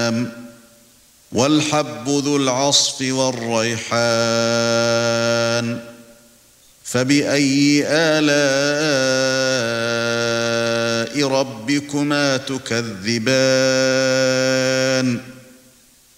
الأنعام والحب ذو العصف والريحان فبأي آلاء ربكما تكذبان